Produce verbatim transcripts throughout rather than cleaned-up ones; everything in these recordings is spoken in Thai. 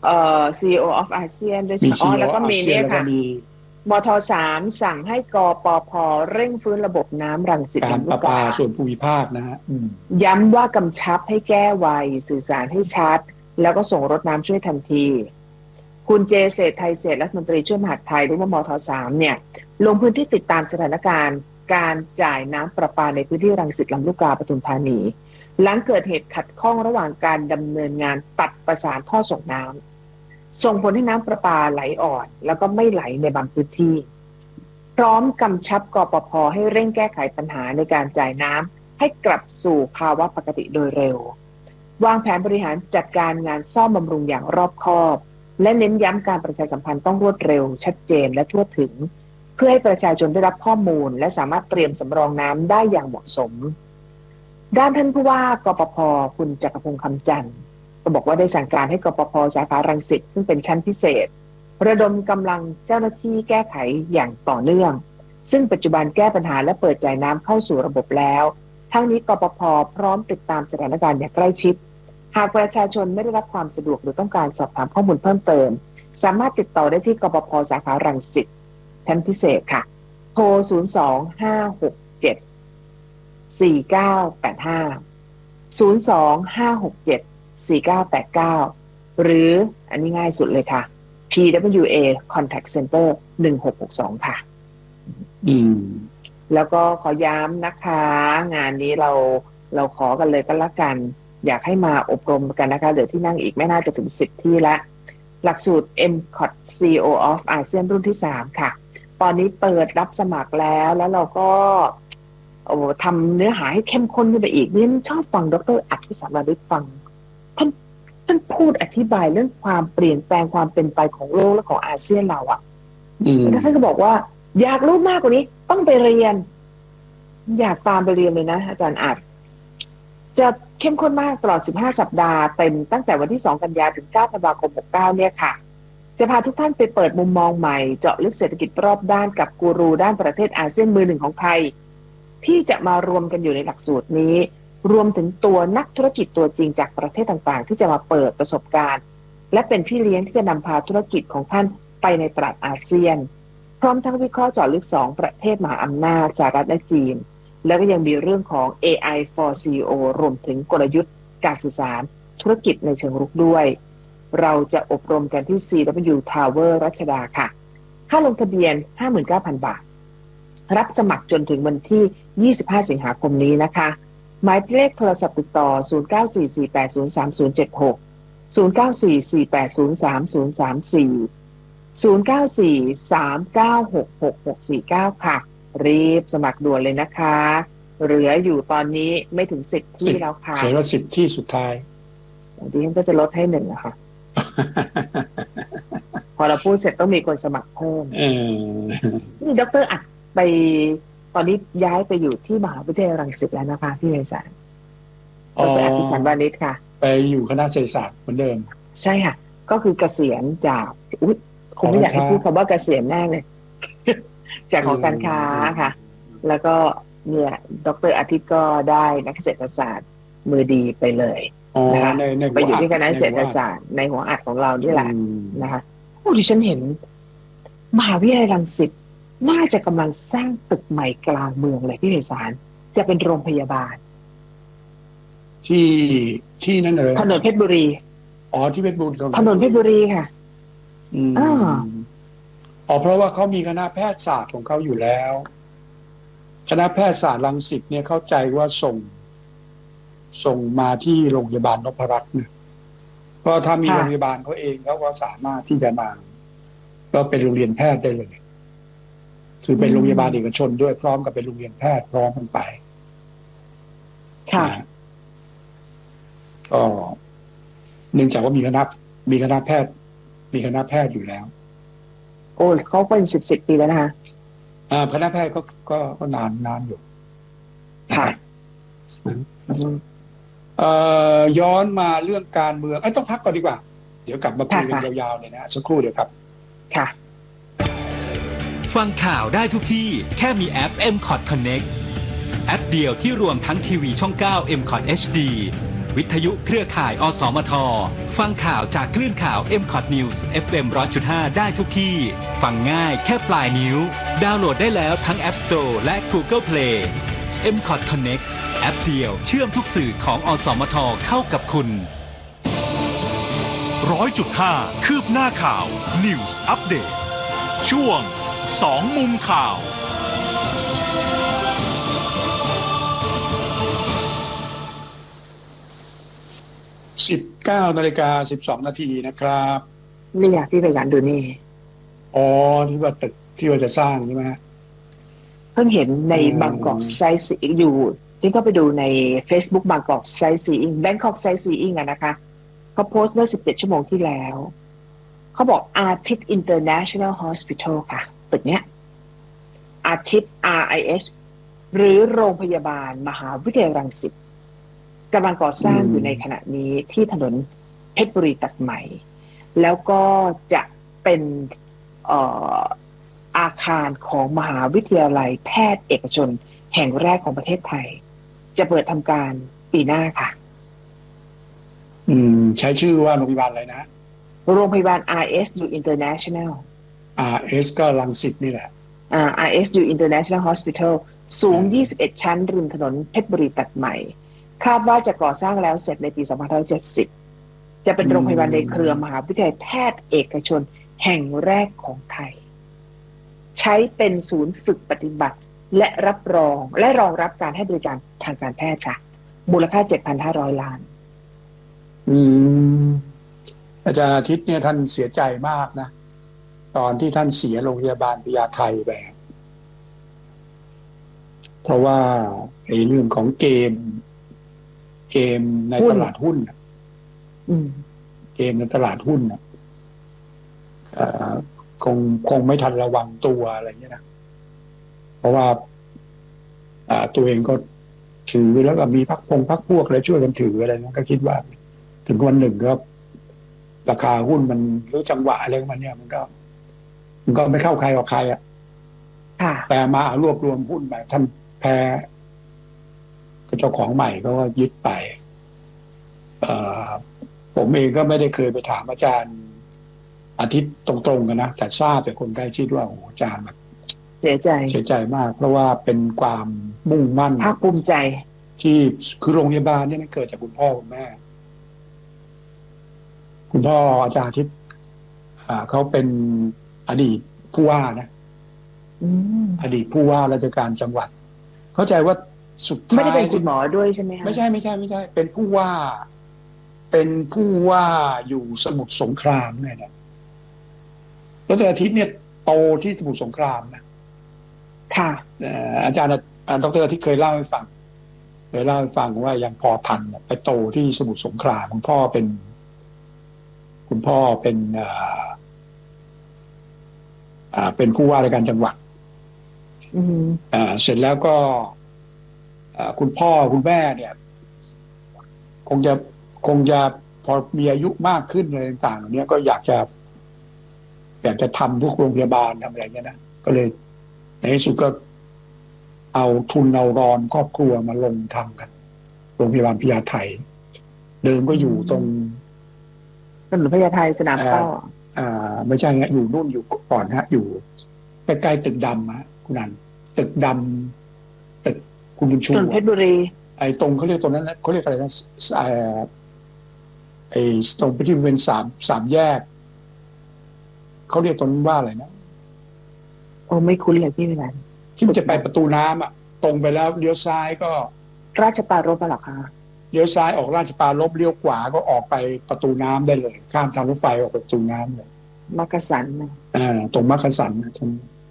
เอ่อ ซี อี โอ of อาเซียนด้วยใช่มีไหมอ๋อซี อี โอแล้วก็อามีเซียนเนี่ยค่ะแล้วก็มีมทสามสั่งให้กปพเร่งฟื้นระบบน้ำรังสิตการลำประปาลูกกาส่วนภูมิภาคนะฮะอืมย้ำว่ากำชับให้แก้ไวสื่อสารให้ชัดแล้วก็ส่งรถน้ำช่วยทันทีคุณเจเศรษฐ์ไทยเศรษฐ์รัฐมนตรีช่วยมหาดไทยหรือว่ามทสามเนี่ยลงพื้นที่ติดตามสถานการณ์การจ่ายน้ำประปาในพื้นที่รังสิตลำลูกกาปทุมธานีหลังเกิดเหตุขัดข้องระหว่างการดำเนินงานตัดประสานท่อส่งน้ำส่งผลให้น้ำประปาไหลอ่อนแล้วก็ไม่ไหลในบางพื้นที่พร้อมกำชับกปพให้เร่งแก้ไขปัญหาในการจ่ายน้ำให้กลับสู่ภาวะปกติโดยเร็ววางแผนบริหารจัดการงานซ่อมบำรุงอย่างรอบคอบและเน้นย้ำการประชาสัมพันธ์ต้องรวดเร็วชัดเจนและทั่วถึงเพื่อให้ประชาชนได้รับข้อมูลและสามารถเตรียมสำรองน้ำได้อย่างเหมาะสมด้านท่านผู้ว่ากปพคุณจักรพงษ์คำจันทร์ก็บอกว่าได้สั่งการให้กปพสาขารังสิตซึ่งเป็นชั้นพิเศษระดมกำลังเจ้าหน้าที่แก้ไขอย่างต่อเนื่องซึ่งปัจจุบันแก้ปัญหาและเปิดจ่ายน้ำเข้าสู่ระบบแล้วทั้งนี้กปพพร้อมติดตามสถานการณ์อย่างใกล้ชิดหากประชาชนไม่ได้รับความสะดวกหรือต้องการสอบถามข้อมูลเพิ่มเติมสามารถติดต่อได้ที่กปพสาขารังสิตชั้นพิเศษค่ะโทรศูนย์ สอง ห้า หก เจ็ด สี่ เก้า แปด ห้า ศูนย์ สอง ห้า หก เจ็ด สี่ เก้า แปด เก้าหรืออันนี้ง่ายสุดเลยค่ะ พี ดับเบิลยู เอ Contact Center หนึ่ง หก หก สองค่ะอืมแล้วก็ขอย้ำนะคะงานนี้เราเราขอกันเลยก็แล้วกันอยากให้มาอบรมกันนะคะเดี๋ยวที่นั่งอีกไม่น่าจะถึงสิบที่ละหลักสูตร เอ็ม ซี โอ ที ซี อี โอ of อาเซียนรุ่นที่สามค่ะตอนนี้เปิดรับสมัครแล้วแล้วเราก็โอ้ทำเนื้อหาให้เข้มข้นขึ้นไปอีกนี่ชอบฟังดร.อัจฉริยะได้ฟังท่านท่านพูดอธิบายเรื่องความเปลี่ยนแปลงความเป็นไปของโลกและของอาเซียนเราอ่ะแล้วท่านก็บอกว่าอยากรู้มากกว่านี้ต้องไปเรียนอยากตามไปเรียนเลยนะอาจารย์อัจจะเข้มข้นมากตลอดสิบห้าสัปดาห์เต็มตั้งแต่วันที่สองกันยายนถึงเก้าธันวาคมหกเก้าเนี่ยค่ะจะพาทุกท่านไปเปิดมุมมองใหม่เจาะลึกเศรษฐกิจรอบด้านกับกูรูด้านประเทศอาเซียนมือหนึ่งของไทยที่จะมารวมกันอยู่ในหลักสูตรนี้รวมถึงตัวนักธุรกิจตัวจริงจากประเทศต่างๆที่จะมาเปิดประสบการณ์และเป็นพี่เลี้ยงที่จะนำพาธุรกิจของท่านไปในตลาดอาเซียนพร้อมทั้งวิเคราะห์เจาะลึกสองประเทศมหาอำนาจสหรัฐและจีนแล้วก็ยังมีเรื่องของ เอ ไอ for ซี อี โอ รวมถึงกลยุทธ์การสื่อสารธุรกิจในเชิงรุกด้วยเราจะอบรมกันที่ ซี ดับเบิลยู Tower รัชดาค่ะค่าลงทะเบียน ห้าหมื่นเก้าพัน บาทรับสมัครจนถึงวันที่ยี่สิบห้าสิงหาคมนี้นะคะหมายเลขโทรศัพท์ติดต่อศูนย์ เก้า สี่ สี่ แปด ศูนย์ สาม ศูนย์ เจ็ด หก ศูนย์ เก้า สี่ สี่ แปด ศูนย์ สาม ศูนย์ สาม สี่ ศูนย์ เก้า สี่ สาม เก้า หก หก หก สี่ เก้าค่ะรีบสมัครด่วนเลยนะคะเหลืออยู่ตอนนี้ไม่ถึงสิบที่แล้วค่ะเสียว่าสิบที่สุดท้ายดิฉันก็จะลดให้หนึ่งนะคะ พอเราพูดเสร็จต้องมีคนสมัครเพิ่มนี่ดร.อัดไปตอนนี้ย้ายไปอยู่ที่มหาวิทยาลัยรังสิตแล้วนะคะที่ไพศาลดร.อัดพิสันวานิชค่ะไปอยู่คณะเศรษฐศาสตร์เหมือนเดิมใช่ค่ะก็คือเกษียณจากอุ๊ยคงไม่อยากให้พูดคำว่าเกษียณแน่เลย จากของการค้าค่ะแล้วก็เนี่ยดร.อาทิตย์ก็ได้นักเศรษฐศาสตร์มือดีไปเลยนะคะไปอยู่ที่คณะเศรษฐศาสตร์ในหัวอัดของเรานี่แหละนะคะโอ้ดิฉันเห็นมหาวิทยาลัยรังสิตน่าจะกำลังสร้างตึกใหม่กลางเมืองเลยที่ไพศาลจะเป็นโรงพยาบาลที่ที่นั่นเลยถนนเพชรบุรีอ๋อที่เพชรบุรีถนนเพชรบุรีค่ะอืมอ๋อเพราะว่าเขามีคณะแพทยศาสตร์ของเขาอยู่แล้วคณะแพทยศาสตร์รังสิตเนี่ยเข้าใจว่าส่งส่งมาที่โรงพยาบาลนพรัตน์เนี่ยก็ถ้ามีโรงพยาบาลเขาเองเขาก็สามารถที่จะมาก็เป็นโรงเรียนแพทย์ได้เลยคือเป็นโรงพยาบาลเอกชนด้วยพร้อมกับเป็นโรงเรียนแพทย์พร้อมกันไปค่ะก็เนื่องจากว่ามีคณะมีคณะแพทย์มีคณะแพทย์อยู่แล้วโอ้เขาเป็นสิบสิบปีแล้วนะคะอ่าคณะแพทย์ก็ก็ก็นานนานอยู่ค่ะเอ่อย้อนมาเรื่องการเมืองไอ้ต้องพักก่อนดีกว่าเดี๋ยวกลับมาคุยกันยาวๆเลยนะสักครู่เดียวครับค่ะฟังข่าวได้ทุกที่แค่มีแอป เอ็ม ซี โอ ที Connect แอปเดียวที่รวมทั้งทีวีช่องเก้า เอ็ม ซี โอ ที เอช ดีวิทยุเครือข่าย อสมท ฟังข่าวจากคลื่นข่าว เอ็ม คอท News เอฟ เอ็ม หนึ่งร้อยจุดห้า ได้ทุกที่ ฟังง่ายแค่ปลายนิ้ว ดาวน์โหลดได้แล้วทั้ง App Store และ Google Play เอ็ม คอท Connect แอปเดียวเชื่อมทุกสื่อของ อสมท เข้ากับคุณร้อยจุดห้า คืบหน้าข่าว News Update ช่วงสองมุมข่าวสิบเก้านาฬิกาสิบสองนาทีนะครับนี่อยากที่ไปกันดูนี่อ๋อที่ว่าตึกที่ว่าจะสร้างใช่ไหมเพิ่งเห็นในบางกอกไซซีอิงอยู่ที่ก็ไปดูใน Facebook บางกอกไซซีอิง Bangkok Sightseeing อะนะคะเขาโพสต์เมื่อสิบเจ็ดชั่วโมงที่แล้วเขาบอกอาทิตย์ International Hospital ค่ะตึกเนี้ยอาทิตย์ อาร์ ไอ เอช หรือโรงพยาบาลมหาวิทยาลัยรังสิตกำลังก่อสร้างอยู่ในขณะนี้ที่ถนนเพชรบุรีตัดใหม่แล้วก็จะเป็นเอ่ออาคารของมหาวิทยาลัยแพทย์เอกชนแห่งแรกของประเทศไทยจะเปิดทำการปีหน้าค่ะอืมใช้ชื่อว่าโรงพยาบาลอะไรนะโรงพยาบาล อาร์ เอส ยู International อาร์ เอส ก็รังสิตนี่แหละอ่า อาร์ เอส ยู International Hospital สูงยี่สิบเอ็ดชั้นริมถนนเพชรบุรีตัดใหม่คาดว่าจะก่อสร้างแล้วเสร็จในปีสองพันห้าร้อยเจ็ดสิบจะเป็นโรงพยาบาลในเครือมหาวิทยาลัยแพทย์เอกชนแห่งแรกของไทยใช้เป็นศูนย์ฝึกปฏิบัติและรับรองและรองรับการให้บริการทางการแพทย์ค่ะมูลค่า เจ็ดพันห้าร้อย ล้านอืมอาจารย์อาทิตย์เนี่ยท่านเสียใจมากนะตอนที่ท่านเสียโรงพยาบาลพญาไทไปเพราะว่าไอ้เรื่องของเกมเกมในตลาดหุ้นเกมในตลาดหุ้นคงคงไม่ทันระวังตัวอะไรเงี้ยนะเพราะว่าตัวเองก็ถือแล้วก็มีพักพงพักพวกอะไรช่วยกันถืออะไรนะก็คิดว่าถึงวันหนึ่งก็ราคาหุ้นมันหรือจังหวะอะไรมันเนี่ยมันก็มันก็ไม่เข้าใครออกใครอ่ะแต่มารวบรวมหุ้นแบบท่านแพ้เจ้าของใหม่ก็ยึดไปผมเองก็ไม่ได้เคยไปถามอาจารย์อาทิตย์ตรงๆกันนะแต่ทราบจากคนใกล้ชิดว่าโอ้อาจารย์แบบเสียใจเสียใจมากเพราะว่าเป็นความมุ่งมั่นภาคภูมิใจที่คือโรงพยาบาลเนี่ยมันเกิดจากคุณพ่อคุณแม่คุณพ่ออาจารย์อาทิตย์เขาเป็นอดีตผู้ว่านะอดีตผู้ว่าราชการจังหวัดเข้าใจว่าสุดท้ายไม่ได้เป็นคุณหมอด้วยใช่ไหมคะไม่ใช่ไม่ใช่ไม่ใช่เป็นผู้ว่าเป็นผู้ว่าอยู่สมุทรสงครามไงเนี่ยแล้วแต่อาทิตย์เนี่ยโตที่สมุทรสงครามนะค่ะอาจารย์ดรอาทิตย์เคยเล่าให้ฟังเคยเล่าให้ฟังว่ายังพอทันไปโตที่สมุทรสงครามคุณพ่อเป็นคุณพ่อเป็นอ่าอ่าเป็นผู้ว่าราชการจังหวัดอ่าเสร็จแล้วก็คุณพ่อคุณแม่เนี่ยคงจะคงจะพอมีอายุมากขึ้นอะไรต่างๆเนี่ยก็อยากจะอยากจะทำพวกโรงพยาบาลทำอะไรเงี้ยนะก็เลยในที่สุดก็เอาทุนเอารอนครอบครัวมาลงทำกันโรงพยาบาลพญาไทเดิมก็อยู่ตรงถนนพญาไทสนามป้ออ่าไม่ใช่ฮะอยู่นู่นอยู่ก่อนฮะอยู่ใกล้ๆตึกดำฮะคุณนันตึกดำตึกคุณบุญชูถนนเพชรบุรีไอ้ตรงเขาเรียกตรงนั้นเขาเรียกอะไรนะไอ้ตรงไปที่เป็นสามสามแยกเขาเรียกตรงนั้นว่าอะไรนะโอ้ไม่คุ้นเลยพี่วินันที่มันจะไปประตูน้ำอ่ะตรงไปแล้วเลี้ยวซ้ายก็ราชปารภหรอคะเลี้ยวซ้ายออกราชปารภเลี้ยวขวาก็ออกไปประตูน้ำได้เลยข้ามทางรถไฟออกประตูน้ำเลยมักกะสันนะอ่าตรงมักกะสันนะตรง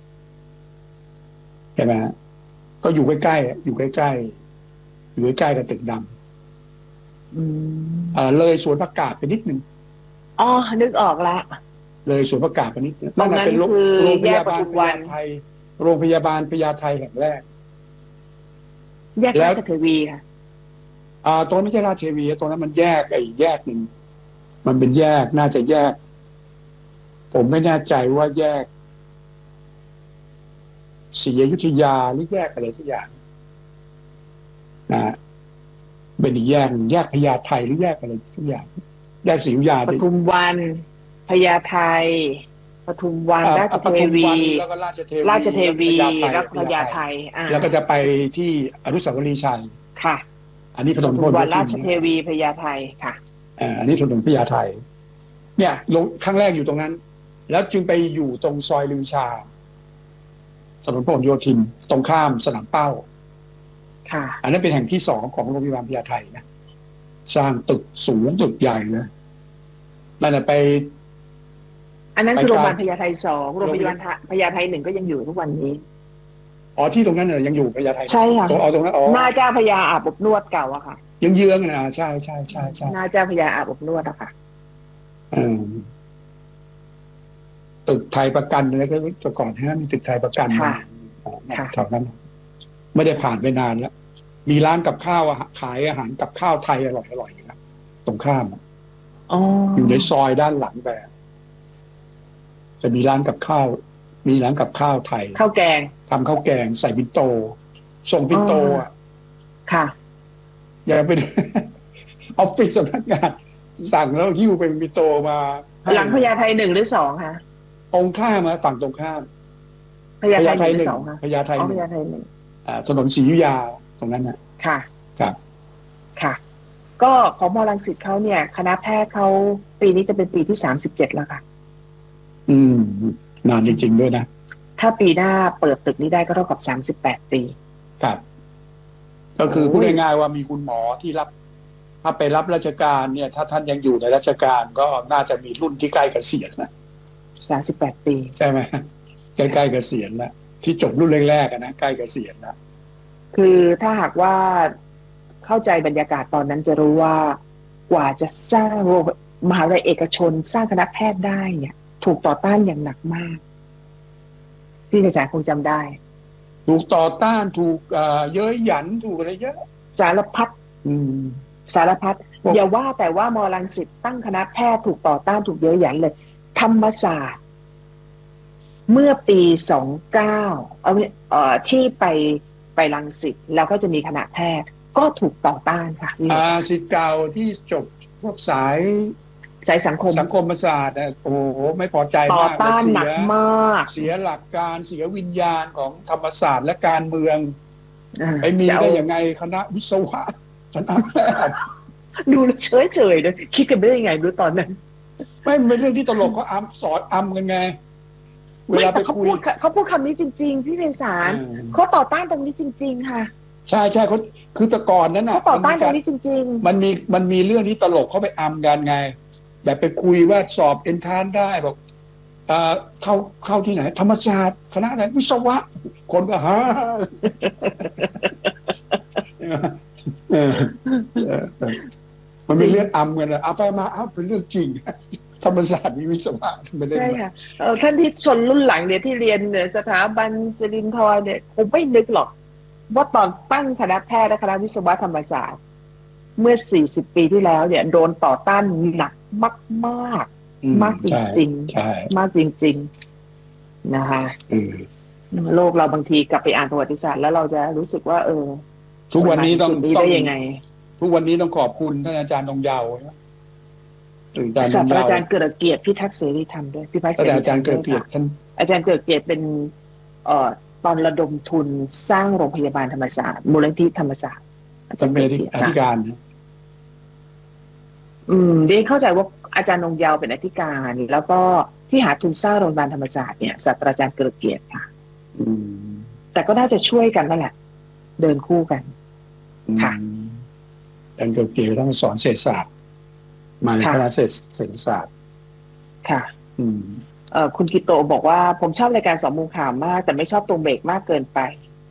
ใช่ไหมก็อยู่ใกล้ๆอยู่ใกล้ๆอยู่ใกล้ๆกับตึกดำอืมอ่าเลยสวนผักกาดไปนิดนึงอ๋อนึกออกละเลยสวนผักกาดไปนิดนึงนั่นเป็นโรงพยาบาลพญาไทโรงพยาบาลพญาไทแห่งแรกแยกราชเทวีค่ะอ่าตรงนั้นไม่ใช่ราชเทวีตรงนั้นมันแยกไอ้แยกหนึ่งมันเป็นแยกน่าจะแยกผมไม่แน่ใจว่าแยกศรีอยุธยาหรือแยกอะไรสักอย่างนะเป็นแยกแยกพญาไทหรือแยกอะไรสักอย่างแยกศรีอยุธยาปทุมวันพญาไทปทุมวันราชเทวีแล้วก็ราชเทวีราชเทวีแล้วพญาไทแล้วก็จะไปที่อนุสาวรีย์ชัยค่ะอันนี้ถนนพหลโยธินราชเทวีพญาไทค่ะอ่าอันนี้ถนนพญาไทเนี่ยลงครั้งแรกอยู่ตรงนั้นแล้วจึงไปอยู่ตรงซอยลือชาถนนพหลโยธินตรงข้ามสนามเป้าค่ะอันนั้นเป็นแห่งที่สองของโรงพยาบาลพญาไทนะสร้างตึกสูงตึกใหญ่นะนั่นแหละไปอันนั้นคือโรงพยาบาลพญาไทสองโรงพยาบาลพญาไทหนึ่งก็ยังอยู่ทุกวันนี้อ๋อที่ตรงนั้นเนี่ยยังอยู่พญาไทใช่ค่ะตรงเอาตรงนั้นอ๋อหน้าเจ้าพญาอาบอบนวดเก่าอะค่ะยังเยื้องนะใช่ใช่ใช่ใช่หน้าเจ้าพญาอาบอบนวดอะค่ะอืมตึกไทยประกันอะไรก็แต่ก่อนฮะมีตึกไทยประกันค่ะแถวนั้นไม่ได้ผ่านไปนานแล้วมีร้านกับข้าวขายอาหารกับข้าวไทยอร่อยอร่อยอยู่นะตรงข้ามอ๋ออยู่ในซอยด้านหลังแบบจะมีร้านกับข้าวมีร้านกับข้าวไทยข้าวแกงทำข้าวแกงใส่ปิ่นโตส่งปิ่นโตอ่ะค่ะอย่าไปออฟฟิศสำนักงานสั่งแล้วหิ้วเป็นปิ่นโตมาหลังพญาไทหนึ่งหรือสองคะตรงข้ามมาฝั่งตรงข้ามพญาไทหนึ่งพญาไทหนึ่งพญาไทหนึ่งอ่าถนนศรีอยุธยาตรงนั้นน่ะค่ะครับค่ะก็ของมอรังสิตเขาเนี่ยคณะแพทย์เขาปีนี้จะเป็นปีที่สามสิบเจ็ดแล้วค่ะอืมนานจริงๆด้วยนะถ้าปีหน้าเปิดตึกนี้ได้ก็เท่ากับสามสิบแปดปีครับก็คือพูดง่ายๆว่ามีคุณหมอที่รับถ้าไปรับราชการเนี่ยถ้าท่านยังอยู่ในราชการก็น่าจะมีรุ่นที่ใกล้เกษียณนะสามสิบแปดปีใช่ไหมใกล้ๆเกษียณแล้วที่จบรุ่นแรกๆนะใกล้เกษียณแล้วคือถ้าหากว่าเข้าใจบรรยากาศตอนนั้นจะรู้ว่ากว่าจะสร้างมหาวิทยาลัยเอกชนสร้างคณะแพทย์ได้เนี่ยถูกต่อต้านอย่างหนักมากพี่อาจารย์คงจำได้ถูกต่อต้านถูกเย้ยหยันถูกอะไรเยอะสารพัดสารพัดอย่าว่าแต่ว่ามอรังสิตตั้งคณะแพทย์ถูกต่อต้านถูกเย้ยหยันเลยธรรมศาสตร์เมื่อปีสองเก้าเอาเอ่อที่ไปไปรังสิตแล้วก็จะมีคณะแพทย์ก็ถูกต่อต้านค่ะอ่าศิษย์เก่าที่จบพวกสายสายสังคมสังคมศาสตร์โอ้โหไม่พอใจมากต่อต้านหนักมากเสียหลักการเสียวิญญาณของธรรมศาสตร์และการเมืองไปมีได้ยังไงคณะวิศวะคณะแพทย์ดูเฉยเฉยเลยคิดกันได้ยังไงดูตอนนั้นไม่เป็นเรื่องที่ตลกเขาอ้ำสอนอ้ำกันไงเวลาไปคุยเขาพูดคำนี้จริงๆพี่เภสัชเขาต่อต้านตรงนี้จริงๆค่ะใช่ใช่เขาคือแต่ก่อนนั้นน่ะเขาต่อต้านตรงนี้จริงๆมันมีมันมีเรื่องที่ตลกเขาไปอ้ำกันไงแบบไปคุยว่าสอบเอนทรานได้บอกเอ่อเข้าเข้าที่ไหนธรรมศาสตร์คณะไหนวิศวะคนก็ฮ่ามันเป็นเรื่องอ้ำกันนะเอาไปมาเอาเป็นเรื่องจริงธรรมศาสตร์มีวิศวะไม่ได้ใช่ค่ะท่านที่ชนรุ่นหลังเนี่ยที่เรียนเนี่ยสถาบันศิรินทรเนี่ยคงไม่นึกหรอกว่าตอนตั้งคณะแพทย์และคณะวิศวะธรรมศาสตร์เมื่อสี่สิบปีที่แล้วเนี่ยโดนต่อต้านหนักมากมากมากจริงๆมากจริงๆนะคะโลกเราบางทีกลับไปอ่านประวัติศาสตร์แล้วเราจะรู้สึกว่าเออทุกวันนี้ต้องได้ยังไงทุกวันนี้ต้องขอบคุณท่านอาจารย์ดงเยาว์ศาสตราจารย์เกิดเกียรติพิทักษ์เสรีธรรมด้วยพิพัฒน์เสรีธรรมอาจารย์เกิดเกียรติท่านอาจารย์เกิดเกียรติเป็นเอ่อตอนระดมทุนสร้างโรงพยาบาลธรรมศาสตร์มูลนิธิธรรมศาสตร์เป็นอธิการอืมเรียนเข้าใจว่าอาจารย์ดงเยาว์เป็นอธิการแล้วก็ที่หาทุนสร้างโรงพยาบาลธรรมศาสตร์เนี่ยศาสตราจารย์เกิดเกียรติค่ะอืมแต่ก็น่าจะช่วยกันนั่นแหละเดินคู่กันค่ะอาจารย์เกิดเกียรติต้องสอนเศรษฐศาสตร์มาคณะเศรษฐศาสตร์ค่ะอืมเอ่อคุณกิโตบอกว่าผมชอบรายการสองมุมข่าวมากแต่ไม่ชอบตรงเบรกมากเกินไป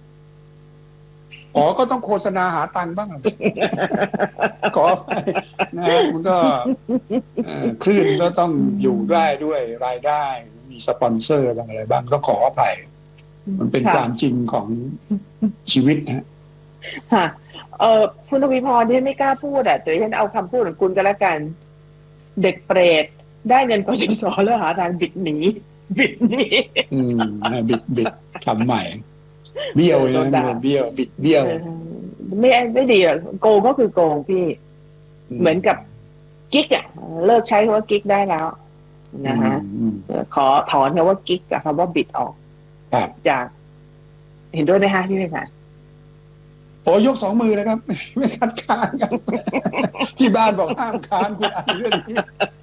อ๋อก็ต้องโฆษณาหาตังค์บ้างขอนะมันก็คลื่นก็ต้องอยู่ได้ด้วยรายได้มีสปอนเซอร์บ้างอะไรบ้างก็ขออภัยมันเป็นความจริงของชีวิตนะค่ะเออคุณทวีพรที่ไม่กล้าพูดอ่ะแต่ฉันเอาคำพูดของคุณก็แล้วกันเด็กเปรตได้เงินกยศแล้วหาทางบิดหนีบิดหนีอืมบิดบิดคำใหม่เบี้ยวนะเบี้ยวบิดเบี้ยวไม่ไม่ดีอ่ะโกงก็คือโกงพี่เหมือนกับกิ๊กอ่ะเลิกใช้คำว่ากิ๊กได้แล้วนะฮะขอถอนคำว่ากิ๊กกับคำว่าบิดออกจากเห็นด้วยไหมฮะพี่ไพศาลโอ้ยกสองมือเลยครับไม่คัดค้านครับที่บ้านบอกห้ามค้านคุณอ่านเรื่องนี้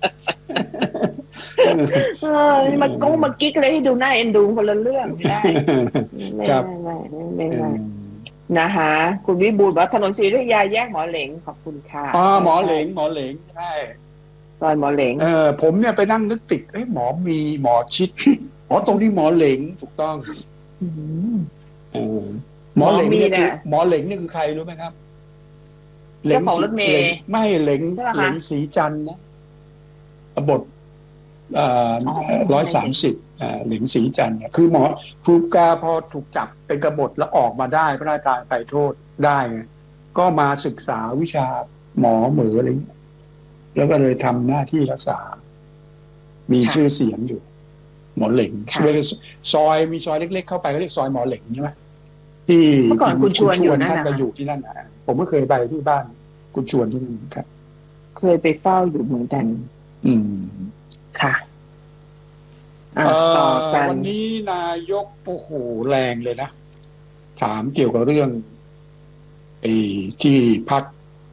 เออมันโกงมากิ๊กเลยให้ดูหน้าเอ็นดูคนละเรื่องไม่ได้ไม่ไม่ไม่ไม่นะฮะคุณวิบูลย์ว่าถนนศรีอยุธยาแยกหมอเหลงขอบคุณค่ะอ๋อหมอเหลงหมอเหลงใช่ซอยหมอเหลงเออผมเนี่ยไปนั่งนึกติดเอ้หมอมีหมอชิดอ๋อตรงนี้หมอเหลงถูกต้องเออหมอเหลงเนี่ยคือหมอเหลงนี่คือใครรู้ไหมครับเหลงของรถเมย์ไม่เหลงเหลงสีจันทร์นะบทร้อยสามสิบเหลงสีจันทร์เนี่ยคือหมอครูกาพอถูกจับเป็นกบฏแล้วออกมาได้พระราชทานไถ่โทษได้ไงก็มาศึกษาวิชาหมอเหมืออะไรแล้วก็เลยทำหน้าที่รักษามีชื่อเสียงอยู่หมอเหลงซอยมีซอยเล็กๆเข้าไปก็เรียกซอยหมอเหลงใช่ไหมที่เมื่อก่อนคุณชวนอยู่นั่นท่านก็อยู่ที่นั่นนะผมก็เคยไปที่บ้านคุณชวนที่นั่นครับเคยไปเฝ้าอยู่เหมือนกันอืมค่ะวันนี้นายกโอ้โหแรงเลยนะถามเกี่ยวกับเรื่องไอ้ที่พรรค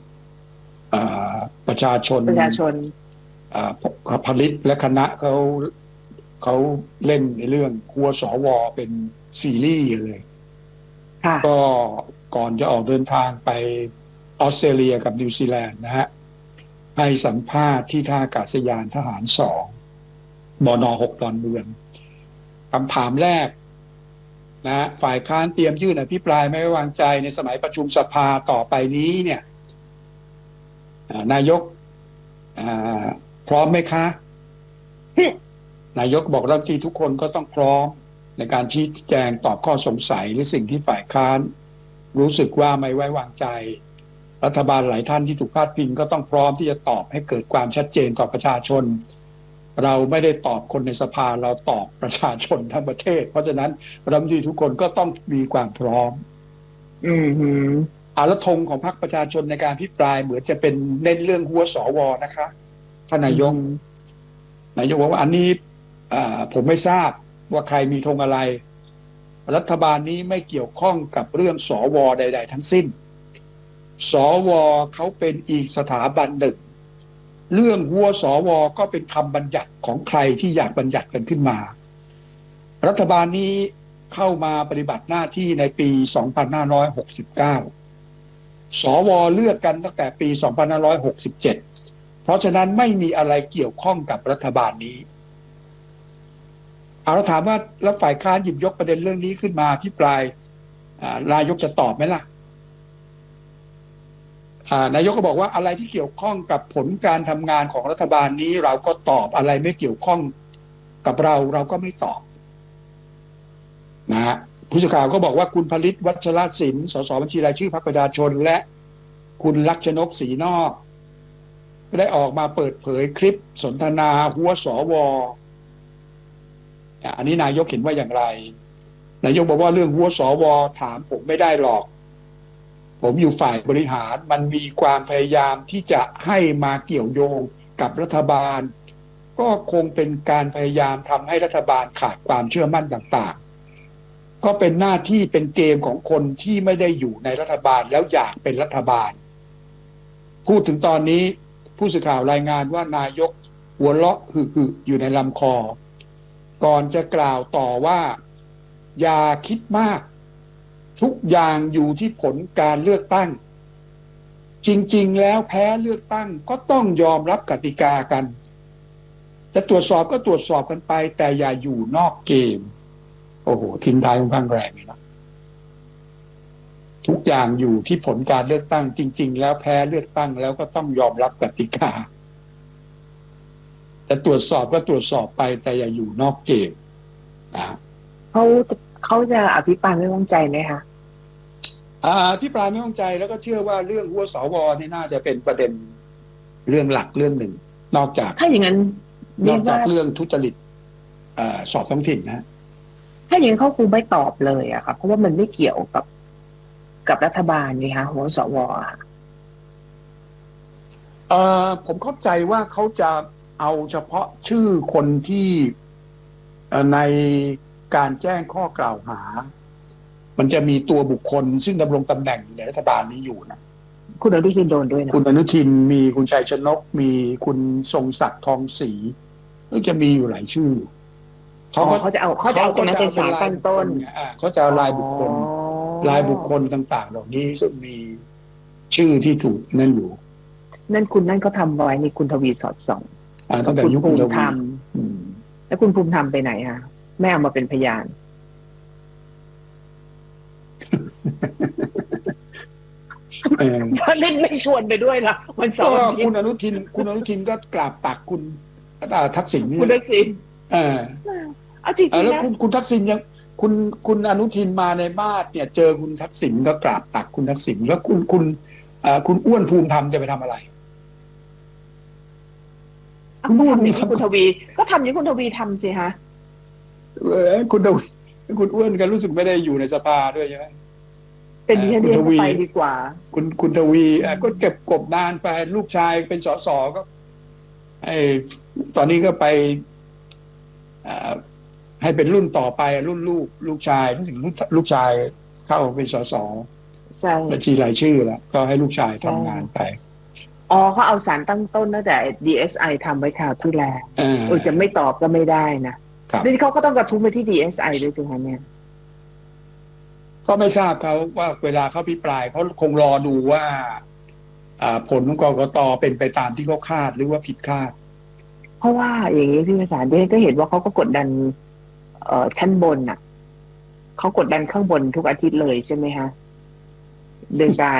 ประชาชนประชาชนผลิตและคณะเขาเขาเล่นในเรื่องหัวสวเป็นซีรีส์เลยก็ก่อนจะออกเดินทางไปออสเตรเลียกับนิวซีแลนด์นะฮะให้สัมภาษณ์ที่ท่าอากาศยานทหารสองบน.หกดอนเมืองคำถามแรกนะฝ่ายค้านเตรียมยื่นอภิปรายไม่ไว้วางใจในสมัยประชุมสภาต่อไปนี้เนี่ยนายกพร้อมไหมคะนายกบอกรัฐมนตรีทุกคนก็ต้องพร้อมในการชี้แจงตอบข้อสงสัยหรือสิ่งที่ฝ่ายค้านรู้สึกว่าไม่ไว้วางใจรัฐบาลหลายท่านที่ถูกพาดพิงก็ต้องพร้อมที่จะตอบให้เกิดความชัดเจนต่อประชาชนเราไม่ได้ตอบคนในสภาเราตอบประชาชนทั้งประเทศเพราะฉะนั้นรัฐมนตรีทุกคนก็ต้องมีความพร้อมอือหืออาละธงของพรรคประชาชนในการพิปรายเหมือนจะเป็นเน้นเรื่องหัวสวนะคะท่านนายกนายกบอกว่าอันนี้ผมไม่ทราบว่าใครมีธงอะไรรัฐบาลนี้ไม่เกี่ยวข้องกับเรื่องสวใดๆทั้งสิ้นสวเขาเป็นอีกสถาบันหนึ่งเรื่องหัวสวก็เป็นคำบัญญัติของใครที่อยากบัญญัติกันขึ้นมารัฐบาลนี้เข้ามาปฏิบัติหน้าที่ในปีสองพันห้าร้อยหกสิบเก้าสวเลือกกันตั้งแต่ปีสองพันห้าร้อยหกสิบเจ็ดเพราะฉะนั้นไม่มีอะไรเกี่ยวข้องกับรัฐบาลนี้เอาเราถามว่าแล้วฝ่ายค้านหยิบยกประเด็นเรื่องนี้ขึ้นมาพิปรายนายกจะตอบไหมล่ะนายกก็บอกว่าอะไรที่เกี่ยวข้องกับผลการทำงานของรัฐบาลนี้เราก็ตอบอะไรไม่เกี่ยวข้องกับเราเราก็ไม่ตอบนะฮะผู้สื่อข่าวก็บอกว่าคุณผลิตวัชรศิลป์สสบัญชีรายชื่อพรรคประชาชนและคุณลักษณกศรีนอกได้ออกมาเปิดเผยคลิปสนทนาหัวสวอันนี้นายกเห็นว่าอย่างไรนายกบอกว่าเรื่องหัวสวถามผมไม่ได้หรอกผมอยู่ฝ่ายบริหารมันมีความพยายามที่จะให้มาเกี่ยวโยงกับรัฐบาลก็คงเป็นการพยายามทำให้รัฐบาลขาดความเชื่อมั่นต่างๆก็เป็นหน้าที่เป็นเกมของคนที่ไม่ได้อยู่ในรัฐบาลแล้วอยากเป็นรัฐบาลพูดถึงตอนนี้ผู้สื่อข่าวรายงานว่านายกหัวเราะหึ่ๆอยู่ในลำคอก่อนจะกล่าวต่อว่าอย่าคิดมากทุกอย่างอยู่ที่ผลการเลือกตั้งจริงๆแล้วแพ้เลือกตั้งก็ต้องยอมรับกติกากันจะตรวจสอบก็ตรวจสอบกันไปแต่อย่าอยู่นอกเกมโอ้โหทิ้งท้ายค่อนข้างแรงเลยนะทุกอย่างอยู่ที่ผลการเลือกตั้งจริงๆแล้วแพ้เลือกตั้งแล้วก็ต้องยอมรับกติกาแต่ตรวจสอบก็ตรวจสอบไปแต่อย่าอยู่นอกเกมนะเขาเขาจะอภิปรายไม่ไว้วางใจไหมคะอภิปรายไม่ไว้วางใจแล้วก็เชื่อว่าเรื่องหัวสวนี่น่าจะเป็นประเด็นเรื่องหลักเรื่องหนึ่งนอกจากถ้าอย่างนั้นนอกจากเรื่องทุจริตสอบท้องถิ่นนะถ้าอย่างนั้นเขาคงไม่ตอบเลยอะค่ะเพราะว่ามันไม่เกี่ยวกับกับรัฐบาลนี่คะหัวสวเอ่อผมเข้าใจว่าเขาจะเอาเฉพาะชื่อคนที่ในการแจ้งข้อกล่าวหามันจะมีตัวบุคคลซึ่งดำรงตำแหน่งในรัฐบาลนี้อยู่นะคุณอนุทินโดนด้วยนะคุณอนุทินมีคุณชัยชนกมีคุณทรงศักดิ์ทองศรีก็จะมีอยู่หลายชื่อเขาเขาจะเอาเขาจะเอาตรงนั้นเป็นสารตั้งต้นเขาจะเอารายบุคคลรายบุคคลต่างๆเหล่านี้ซึ่งมีชื่อที่ถูกนั่นอยู่นั่นคุณนั่นเขาทำไว้ในคุณทวีสอดส่องตั้งแต่ยุคคุณภูมิธรรมแล้วคุณภูมิธรรมไปไหนฮะแม่เอามาเป็นพยานถ้าเล่นไม่ชวนไปด้วยล่ะวันเสาร์คุณอนุทินคุณอนุทินก็กราบตักคุณทักษิณนี่คุณทักษิณเออเอาจริงๆแล้วคุณคุณทักษิณยังคุณคุณอนุทินมาในบ้านเนี่ยเจอคุณทักษิณก็กราบตักคุณทักษิณแล้วคุณคุณคุณอ้วนภูมิธรรมจะไปทำอะไรคุณอ้วนนี่คุณทวีก็ทำอย่างคุณทวีทำสิฮะเออคุณทวีคุณอ้วนกันรู้สึกไม่ได้อยู่ในสภาด้วยใช่ไหมเป็นดิฉันเรียกไปดีกว่าคุณคุณทวีก็เก็บกบนานไปลูกชายเป็นสสก็ไอ้ตอนนี้ก็ไปให้เป็นรุ่นต่อไปรุ่นลูกลูกชายรู้สึกลูกชายเข้าเป็นสสใช่บัญชีรายชื่อแล้วก็ให้ลูกชายทำงานไปอ๋อเขาเอาสารตั้งต้นตั้งแต่ ดี เอส ไอ ทำไว้คราวที่แล้วเออจะไม่ตอบก็ไม่ได้นะนี่เขาก็ต้องกระทุ้งไปที่ ดี เอส ไอ ด้วยจริงๆเนี่ยก็ไม่ทราบเขาว่าเวลาเขาพิปรายเขาคงรอดูว่าผลของกกต.เป็นไปตามที่เขาคาดหรือว่าผิดคาดเพราะว่าอย่างนี้พี่ประสานที่ก็เห็นว่าเขาก็กดดันเอ่อชั้นบนน่ะเขากดดันข้างบนทุกอาทิตย์เลยใช่ไหมฮะโดยการ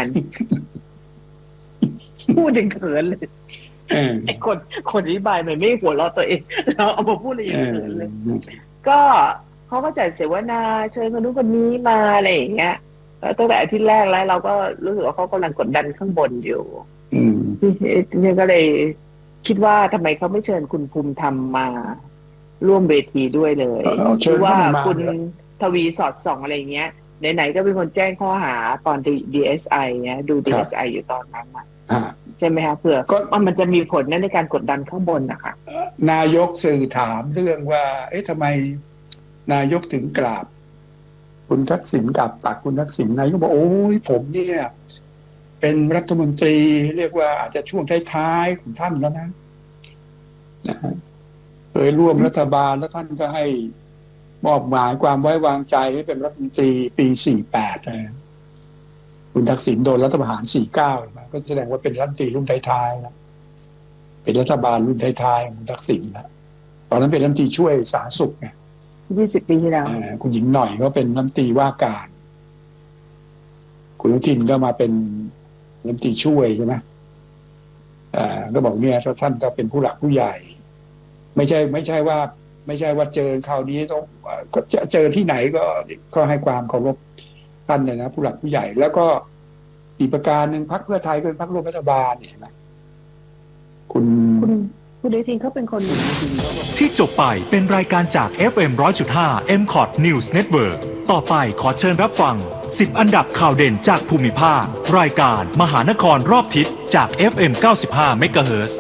พูดถึงเขินเลยไอ้คนคนอธิบายมันไม่หัวเราะตัวเองเราเอามาพูดอะไรอย่างเขินเลยก็เขาก็จัดเสวนาเชิญคนนู้นคนนี้มาอะไรอย่างเงี้ยตั้งแต่อาทิตย์แรกแล้วเราก็รู้สึกว่าเขากำลังกดดันข้างบนอยู่นี่ก็เลยคิดว่าทำไมเขาไม่เชิญคุณภูมิธรรมมาร่วมเวทีด้วยเลยหรือว่าคุณทวีสอดส่องอะไรเงี้ยไหนๆก็เป็นคนแจ้งข้อหาตอน ดี เอส ไอ เนี่ยดู ดี เอส ไอ อยู่ตอนนั้นอ่ะใช่ไหมคะเผื่อว่ามันจะมีผลในการกดดันข้างบนนะคะนายกสื่อถามเรื่องว่าเอ๊ะทำไมนายกถึงกราบคุณทักษิณกับตักคุณทักษิณนายกบอกโอ้ยผมเนี่ยเป็นรัฐมนตรีเรียกว่าอาจจะช่วงท้ายๆของท่านแล้วนะนะฮะเคยร่วมรัฐบาลแล้วท่านก็ให้มอบหมายความไว้วางใจให้เป็นรัฐมนตรีปีสี่สิบแปดนะคุณทักษิณโดนรัฐประหารสี่สิบเก้ามาก็แสดงว่าเป็นรัฐมนตรีรุ่นท้ายๆแล้วเป็นรัฐบาลรุ่นท้ายๆของคุณทักษิณแล้วตอนนั้นเป็นรัฐมนตรีช่วยสาธารณสุขไงยี่สิบปีที่แล้วคุณหญิงหน่อยก็เป็นรัฐมนตรีว่าการคุณอนุทินก็มาเป็นรัฐมนตรีช่วยใช่ไหมอ่าก็บอกเนี่ยท่านก็เป็นผู้หลักผู้ใหญ่ไม่ใช่ไม่ใช่ว่าไม่ใช่ว่าเจอคราวนี้ต้องก็เจอที่ไหนก็ก็ให้ความเคารพท่านเนี่ยนะผู้หลักผู้ใหญ่แล้วก็อีกประการหนึ่งพรรคเพื่อไทยเป็นพรรคร่วมรัฐบาลเนี่ยนะคุณคุณคุณอนุทินเขาเป็นคนที่จบไปเป็นรายการจาก เอฟ เอ็ม หนึ่งร้อยจุดห้า เอ็ม คอท News Network ต่อไปขอเชิญรับฟังสิบอันดับข่าวเด่นจากภูมิภาครายการมหานครรอบทิศจาก เอฟ เอ็ม เก้าสิบห้า เมกะเฮิรตซ์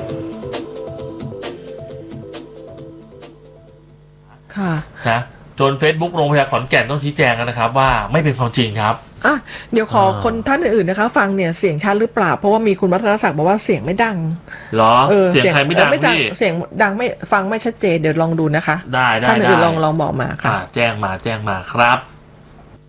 ค่ะนะจน Facebook โรงพยาบาลขอนแก่นต้องชี้แจงกันนะครับว่าไม่เป็นความจริงครับอ่ะเดี๋ยวขอคนท่านอื่นๆนะคะฟังเนี่ยเสียงชัดหรือเปล่าเพราะว่ามีคุณวัฒนศักดิ์บอกว่าเสียงไม่ดังเหรอเออเสียงใครไม่ดังพี่เสียงดังไม่ฟังไม่ชัดเจนเดี๋ยวลองดูนะคะได้ได้ท่านอื่นลองลองบอกมาค่ะแจ้งมาแจ้งมาครับ